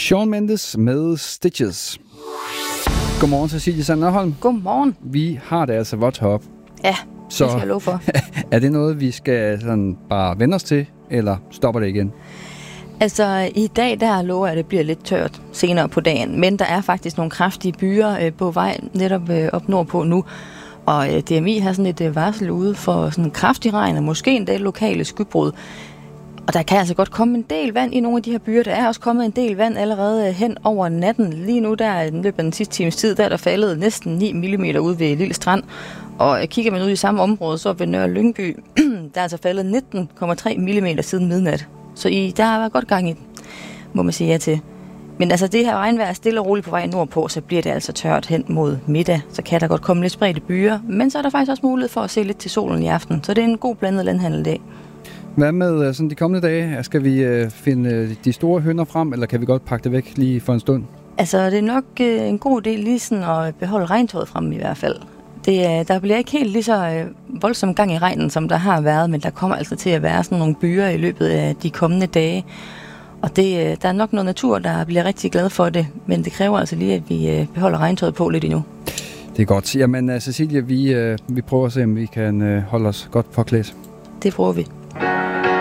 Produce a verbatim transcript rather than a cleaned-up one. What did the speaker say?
Shawn Mendes med Stitches. Godmorgen, Cecilie Sanderholm. Godmorgen. Vi har det altså vådt heroppe. Ja, Så det skal jeg love for. Er det noget, vi skal sådan bare vende os til, eller stopper det igen? Altså, i dag der lover jeg, at det bliver lidt tørt senere på dagen, men der er faktisk nogle kraftige byer øh, på vej netop øh, op nordpå nu. Og øh, D M I har sådan et øh, varsel ude for sådan en kraftig regn, og måske endda lokale skybrud. Og der kan altså godt komme en del vand i nogle af de her byer. Der er også kommet en del vand allerede hen over natten. Lige nu, der i løbet af den sidste times tid, der er der faldet næsten ni millimeter ude ved Lille Strand. Og kigger man ud i samme område, så ved Nørre Lyngby, der er altså faldet nitten komma tre millimeter siden midnat. Så i, der har været godt gang i den, må man sige ja til. Men altså det her regnvejr er stille og roligt på vej nordpå, så bliver det altså tørt hen mod middag. Så kan der godt komme lidt spredte byer, men så er der faktisk også mulighed for at se lidt til solen i aften. Så det er en god blandet landhandel-dag. Hvad med sådan de kommende dage? Skal vi øh, finde de store høner frem, eller kan vi godt pakke det væk lige for en stund? Altså det er nok øh, en god del lige sådan at beholde regntøjet frem i hvert fald. Det, der bliver ikke helt lige så øh, voldsom gang i regnen, som der har været, men der kommer altså til at være sådan nogle byer i løbet af de kommende dage. Og det, øh, der er nok noget natur, der bliver rigtig glad for det, men det kræver altså lige, at vi øh, beholder regntøjet på lidt endnu. Det er godt. Jamen Cecilie, vi, øh, vi prøver at se, om vi kan øh, holde os godt påklædt. Det prøver vi.